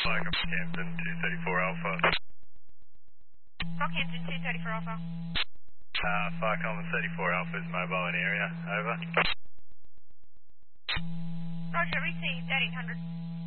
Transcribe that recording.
Rockhampton 234 Alpha. Rockhampton 234 Alpha. Farcom 34 Alpha is mobile in area. Over. Roger, received 1800.